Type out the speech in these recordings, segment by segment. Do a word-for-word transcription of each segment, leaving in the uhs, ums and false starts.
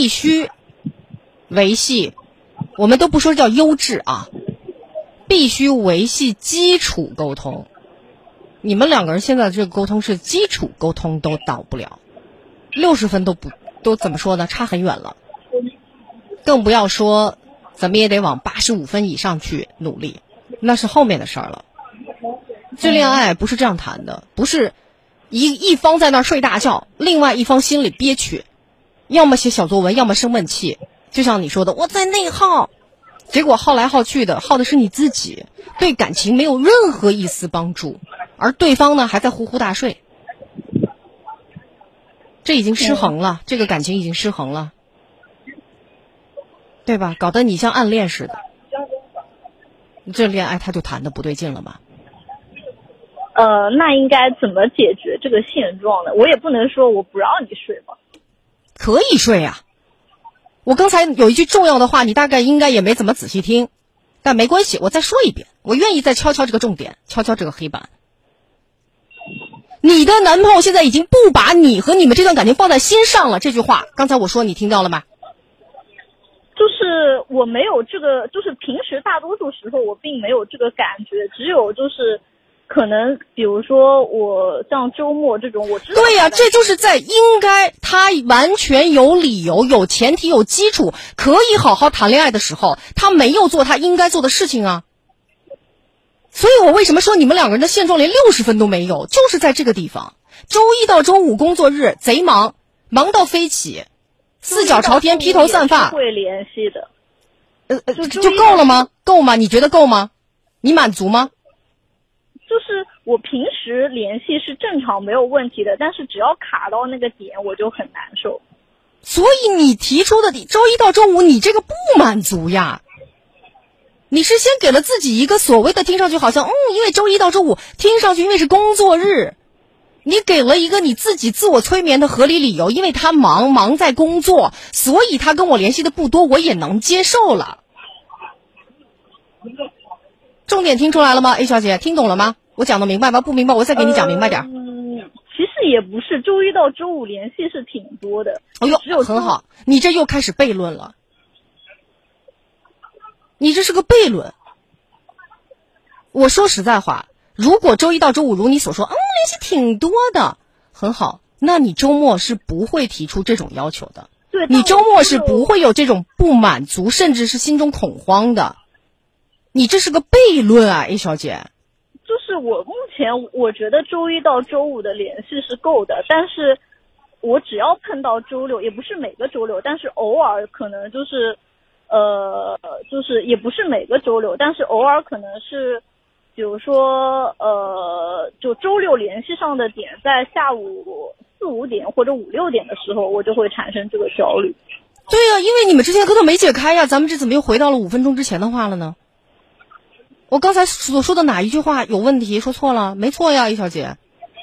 必须维系，我们都不说叫优质啊，必须维系基础沟通。你们两个人现在这个沟通是基础沟通都到不了，六十分都不都怎么说呢？差很远了，更不要说咱们也得往八十五分以上去努力，那是后面的事儿了。这恋爱不是这样谈的，不是一一方在那儿睡大觉，另外一方心里憋屈，要么写小作文，要么生闷气。就像你说的，我在内耗，结果耗来耗去的，耗的是你自己，对感情没有任何一丝帮助，而对方呢还在呼呼大睡，这已经失衡了，这个感情已经失衡了，对吧？搞得你像暗恋似的，这恋爱他就谈的不对劲了嘛。 呃，那应该怎么解决这个现状呢？我也不能说我不让你睡吧。 可以睡啊。我刚才有一句重要的话，你大概应该也没怎么仔细听，但没关系，我再说一遍，我愿意再敲敲这个重点，敲敲这个黑板。你的男朋友现在已经不把你和你们这段感情放在心上了，这句话刚才我说你听到了吗？ 就是我没有这个，就是平时大多数时候我并没有这个感觉，只有就是可能比如说我像周末这种，我知道对呀、啊，这就是在应该他完全有理由、有前提、有基础，可以好好谈恋爱的时候，他没有做他应该做的事情啊。所以我为什么说你们两个人的现状连六十分都没有，就是在这个地方。周一到周五工作日贼忙，忙到飞起，四脚朝天，披头散发。 会联系的， 呃，就就够了吗？够吗？你觉得够吗？你满足吗？ 就是我平时联系是正常没有问题的，但是只要卡到那个点我就很难受。 所以你提出的周一到周五你这个不满足呀，你是先给了自己一个所谓的听上去好像嗯，因为周一到周五听上去因为是工作日，你给了一个你自己自我催眠的合理理由，因为他忙忙在工作，所以他跟我联系的不多，我也能接受了。重点听出来了吗 A 小姐，听懂了吗？我讲的明白吗？不明白我再给你讲明白点。 嗯，其实也不是，周一到周五联系是挺多的。 哎呦，很好，你这又开始悖论了。你这是个悖论。我说实在话，如果周一到周五如你所说，嗯，联系挺多的，很好，那你周末是不会提出这种要求的。 对， 你周末是不会有这种不满足，甚至是心中恐慌的。你这是个悖论啊 ，A 小姐。 就是我目前我觉得周一到周五的联系是够的，但是我只要碰到周六，也不是每个周六，但是偶尔可能就是呃，就是也不是每个周六，但是偶尔可能是，比如说呃，就周六联系上的点在下午四五点或者五六点的时候，我就会产生这个焦虑。 对呀、啊，因为你们之间沟通没解开呀，咱们这怎么又回到了五分钟之前的话了呢？我刚才所说的哪一句话有问题？说错了？没错呀，易小姐。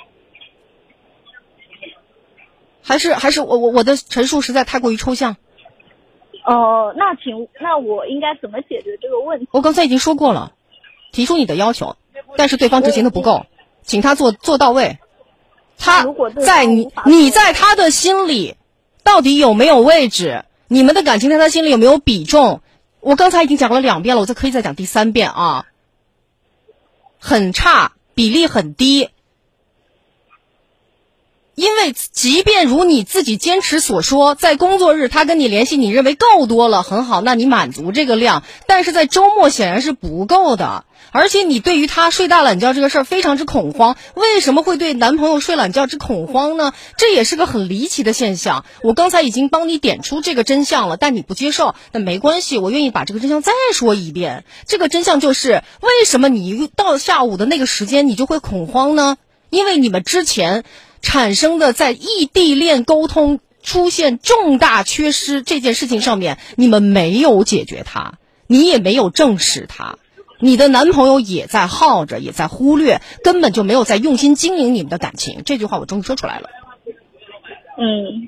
还是还是我我我的陈述实在太过于抽象。 呃，那请那我应该怎么解决这个问题？ 我刚才已经说过了，提出你的要求，但是对方执行的不够，请他做做到位。他在你你在他的心里到底有没有位置？你们的感情在他心里有没有比重？我刚才已经讲了两遍了，我再可以再讲第三遍啊。很差，比例很低。因为即便如你自己坚持所说，在工作日他跟你联系你认为够多了，很好，那你满足这个量，但是在周末显然是不够的。而且你对于他睡大懒觉这个事儿非常之恐慌，为什么会对男朋友睡懒觉之恐慌呢？这也是个很离奇的现象。我刚才已经帮你点出这个真相了，但你不接受，那没关系，我愿意把这个真相再说一遍。这个真相就是为什么你到下午的那个时间你就会恐慌呢？因为你们之前产生的在异地恋沟通出现重大缺失这件事情上面，你们没有解决它，你也没有正视它，你的男朋友也在耗着，也在忽略，根本就没有在用心经营你们的感情。这句话我终于说出来了。 嗯，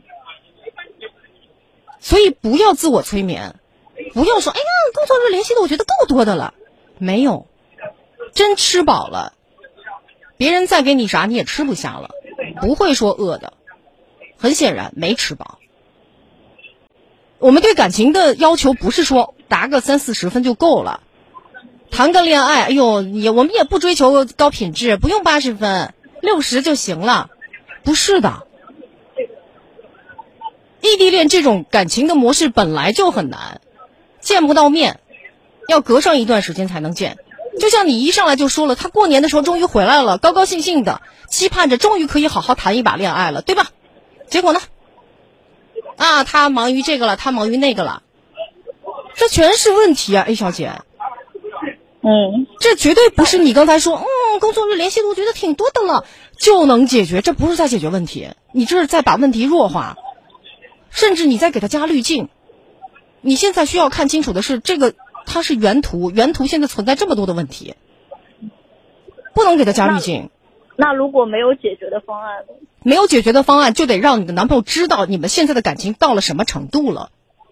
所以不要自我催眠，不要说哎呀工作日联系的我觉得够多的了，没有，真吃饱了，别人再给你啥你也吃不下了，不会说饿的，很显然没吃饱。 我们对感情的要求不是说达个三四十分就够了，谈个恋爱，哎呦，也我们也不追求高品质，不用八十分，六十就行了，不是的。异地恋这种感情的模式本来就很难，见不到面，要隔上一段时间才能见。就像你一上来就说了，他过年的时候终于回来了，高高兴兴的，期盼着终于可以好好谈一把恋爱了，对吧？结果呢？啊，他忙于这个了，他忙于那个了，这全是问题啊 ，A 小姐。 嗯， 这绝对不是你刚才说，嗯，工作日联系度觉得挺多的了就能解决，这不是在解决问题，你这是在把问题弱化，甚至你在给他加滤镜。你现在需要看清楚的是，这个它是原图，原图现在存在这么多的问题，不能给他加滤镜。 那如果没有解决的方案呢？ 没有解决的方案，就得让你的男朋友知道你们现在的感情到了什么程度了。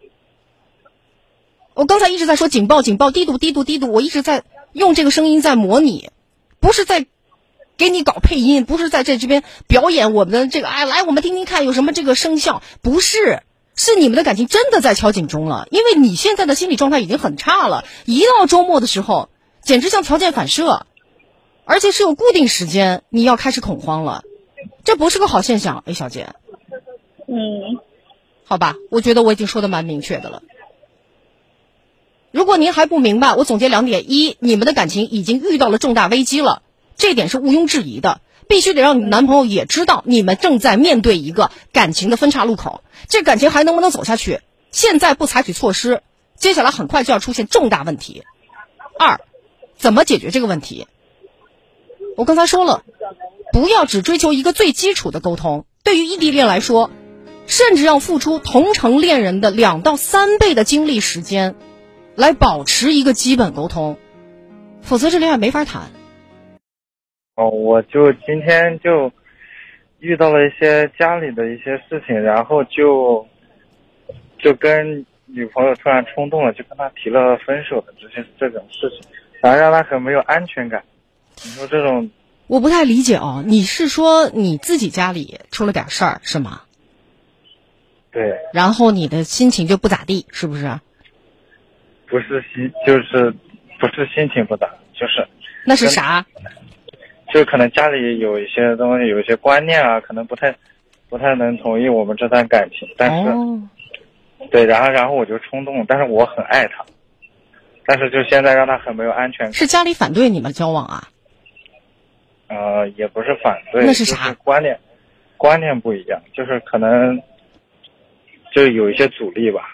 我刚才一直在说警报警报，低度低度低度，我一直在用这个声音在模拟，不是在给你搞配音，不是在这这边表演我们的这个，哎，来我们听听看有什么这个声效，不是，是你们的感情真的在敲警钟了，因为你现在的心理状态已经很差了，一到周末的时候简直像条件反射，而且是有固定时间，你要开始恐慌了，这不是个好现象。 A 小姐， 嗯， 好吧，我觉得我已经说的蛮明确的了。如果您还不明白，我总结两点：一，你们的感情已经遇到了重大危机了，这点是毋庸置疑的，必须得让你男朋友也知道你们正在面对一个感情的分岔路口，这感情还能不能走下去，现在不采取措施，接下来很快就要出现重大问题。二，怎么解决这个问题？我刚才说了，不要只追求一个最基础的沟通，对于异地恋来说，甚至要付出同城恋人的两到三倍的精力时间来保持一个基本沟通，否则这恋爱没法谈。 哦，我就今天就遇到了一些家里的一些事情，然后就就跟女朋友突然冲动了，就跟她提了分手的这些这种事情，然后让她很没有安全感。你说这种， 我不太理解哦，你是说你自己家里出了点事儿是吗？ 对， 然后你的心情就不咋地，是不是？ 不是心，就是不是心情不咋，就是那是啥？ 就可能家里有一些东西，有一些观念啊，可能不太不太能同意我们这段感情，但是、 哦、 对，然后然后我就冲动，但是我很爱他，但是就现在让他很没有安全感。 是家里反对你们交往啊？ 呃，也不是反对， 那是啥？ 就是观念观念不一样，就是可能就有一些阻力吧。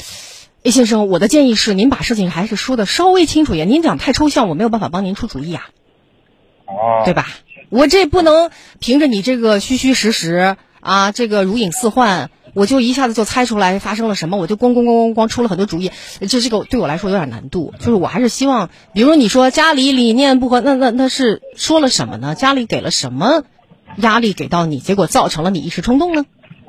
A 先生，我的建议是您把事情还是说的稍微清楚一点，您讲太抽象，我没有办法帮您出主意啊。 哦， 对吧？我这不能凭着你这个虚虚实实啊，这个如影似幻，我就一下子就猜出来发生了什么，我就咣咣咣咣咣出了很多主意，这这个对我来说有点难度。就是我还是希望，比如你说家里理念不合，那那那是说了什么呢？家里给了什么压力给到你，结果造成了你一时冲动呢？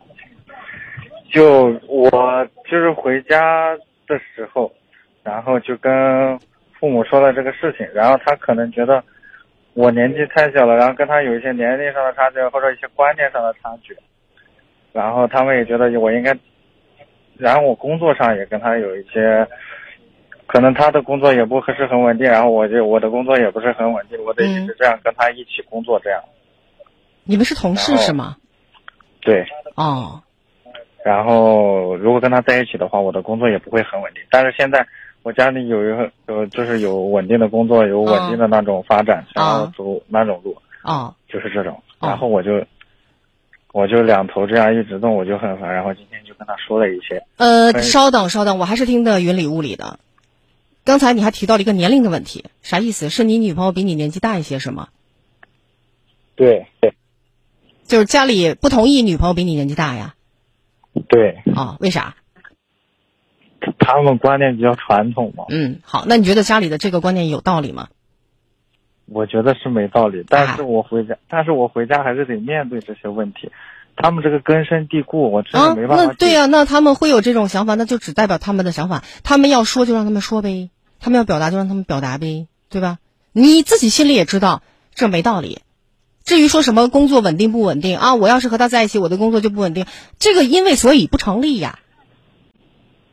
就我就是回家的时候，然后就跟父母说了这个事情，然后他可能觉得我年纪太小了，然后跟他有一些年龄上的差距或者一些观念上的差距，然后他们也觉得我应该，然后我工作上也跟他有一些，可能他的工作也不是很稳定，然后我就我的工作也不是很稳定，我得一直这样跟他一起工作这样。 你们是同事是吗？ 对。 哦。 然后如果跟他在一起的话，我的工作也不会很稳定。但是现在我家里有一个有就是有稳定的工作，有稳定的那种发展，想要走那种路， 啊， 就是这种。然后我就我就两头这样一直动，我就很烦。然后今天就跟他说了一些。 呃，稍等稍等，我还是听得云里雾里的。刚才你还提到了一个年龄的问题，啥意思？是你女朋友比你年纪大一些是吗？ 对对。 就是家里不同意女朋友比你年纪大呀？ 对。 哦，为啥？ 他们观念比较传统嘛。 嗯，好，那你觉得家里的这个观念有道理吗？ 我觉得是没道理，但是我回家，啊、但是我回家还是得面对这些问题。他们这个根深蒂固，我真的没办法、 啊。那对呀、啊，那他们会有这种想法，那就只代表他们的想法。他们要说就让他们说呗，他们要表达就让他们表达呗，对吧？你自己心里也知道这没道理。至于说什么工作稳定不稳定啊，我要是和他在一起，我的工作就不稳定，这个因为所以不成立呀。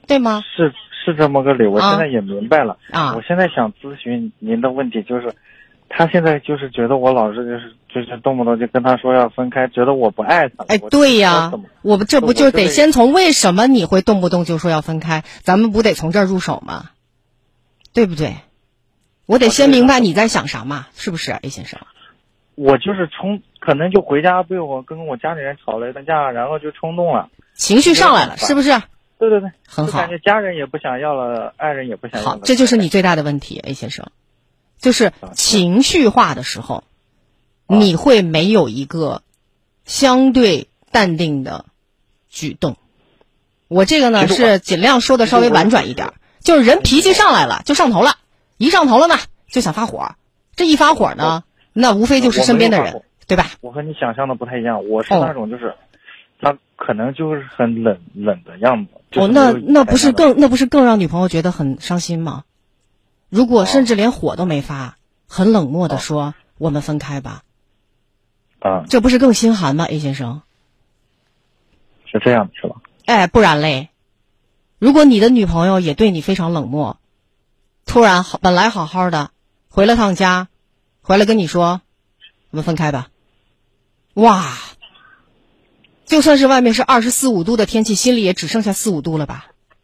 对吗？ 是是这么个理，我现在也明白了。 啊， 我现在想咨询您的问题就是，他现在就是觉得我老是就是就是动不动就跟他说要分开，觉得我不爱他。 哎，对呀，我们这不就得先从为什么你会动不动就说要分开，咱们不得从这儿入手吗？对不对？我得先明白你在想啥嘛，是不是 A 先生？ 我就是冲，可能就回家被我跟我家里人吵了一顿架，然后就冲动了， 情绪上来了，是不是？ 对对对， 很好。 感觉家人也不想要了，爱人也不想要了。 好，这就是你最大的问题 ，A 先生，就是情绪化的时候，啊、你会没有一个相对淡定的举动。我这个呢是尽量说的稍微婉转一点，就是人脾气上来了就上头了，一上头了呢就想发火，这一发火呢。那无非就是身边的人，对吧？ 我和你想象的不太一样，我是那种就是，哦、他可能就是很冷冷的样子。就是、 哦，那那不是更那不是更让女朋友觉得很伤心吗？如果甚至连火都没发，很冷漠的说、哦、我们分开吧， 啊， 这不是更心寒吗 ？A 先生， 是这样的，是吧？ 哎，不然嘞，如果你的女朋友也对你非常冷漠，突然好本来好好的回了趟家。回来跟你说，我们分开吧。哇，就算是外面是二十四五度的天气，心里也只剩下四五度了吧？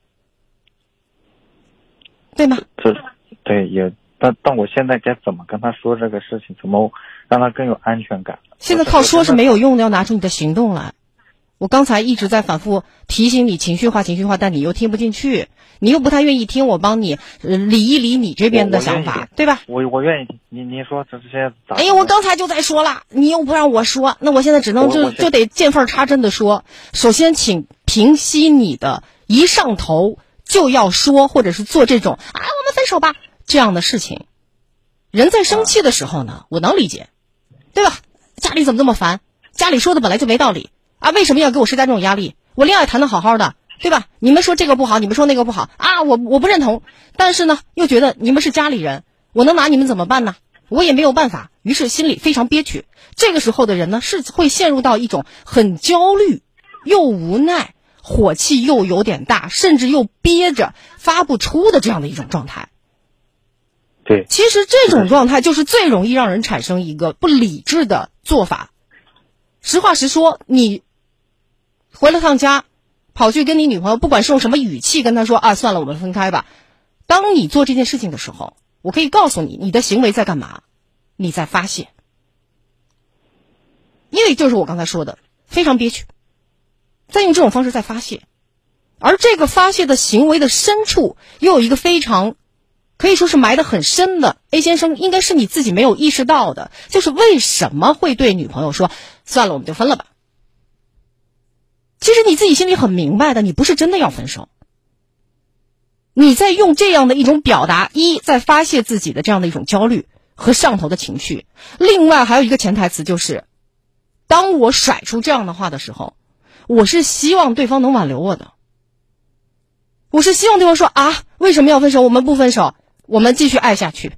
对吗？ 这，对，也，但但我现在该怎么跟他说这个事情？怎么让他更有安全感？ 现在靠说是没有用的，要拿出你的行动来。我刚才一直在反复提醒你情绪化情绪化，但你又听不进去，你又不太愿意听我帮你、呃、理一理你这边的想法，对吧？ 我我愿意听，你你说这些咋？ 哎呀，我刚才就在说了，你又不让我说，那我现在只能就就得见缝插针的说。首先请平息你的一上头就要说或者是做这种啊我们分手吧这样的事情。人在生气的时候呢，我能理解，对吧？家里怎么这么烦？家里说的本来就没道理啊，为什么要给我施加这种压力？我恋爱谈得好好的，对吧？你们说这个不好，你们说那个不好啊，我我不认同，但是呢又觉得你们是家里人，我能拿你们怎么办呢？我也没有办法，于是心里非常憋屈。这个时候的人呢是会陷入到一种很焦虑又无奈，火气又有点大，甚至又憋着发不出的这样的一种状态。 对， 其实这种状态就是最容易让人产生一个不理智的做法。实话实说，你回了趟家，跑去跟你女朋友，不管是用什么语气跟她说啊，算了，我们分开吧。当你做这件事情的时候，我可以告诉你，你的行为在干嘛？你在发泄。因为就是我刚才说的，非常憋屈，再用这种方式在发泄。而这个发泄的行为的深处，又有一个非常可以说是埋得很深的 A 先生，应该是你自己没有意识到的，就是为什么会对女朋友说算了我们就分了吧。其实你自己心里很明白的，你不是真的要分手，你在用这样的一种表达，一在发泄自己的这样的一种焦虑和上头的情绪，另外还有一个潜台词就是，当我甩出这样的话的时候，我是希望对方能挽留我的，我是希望对方说啊，为什么要分手？我们不分手，我们继续爱下去。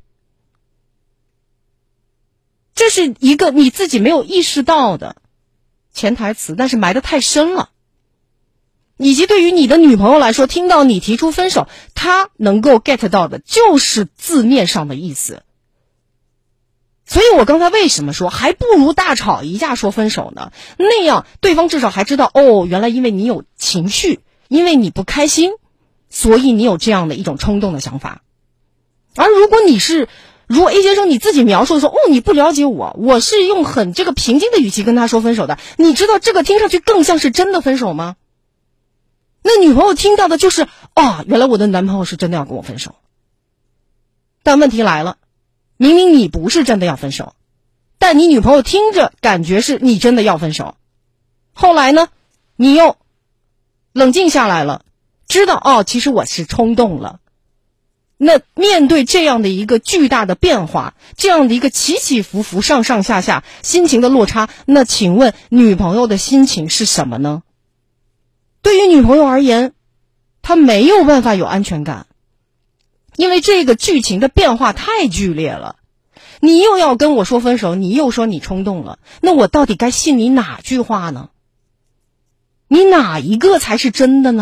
这是一个你自己没有意识到的潜台词，但是埋得太深了。以及对于你的女朋友来说，听到你提出分手，她能够 get 到的就是字面上的意思。所以我刚才为什么说还不如大吵一架说分手呢？那样对方至少还知道，哦，原来因为你有情绪，因为你不开心，所以你有这样的一种冲动的想法。而如果你是如果 A 先生你自己描述的说，哦，你不了解我，我是用很这个平静的语气跟他说分手的，你知道这个听上去更像是真的分手吗？那女朋友听到的就是，哦，原来我的男朋友是真的要跟我分手。但问题来了，明明你不是真的要分手，但你女朋友听着感觉是你真的要分手。后来呢，你又冷静下来了，知道哦，其实我是冲动了。那面对这样的一个巨大的变化，这样的一个起起伏伏、上上下下心情的落差，那请问女朋友的心情是什么呢？对于女朋友而言，她没有办法有安全感，因为这个剧情的变化太剧烈了。你又要跟我说分手，你又说你冲动了，那我到底该信你哪句话呢？你哪一个才是真的呢？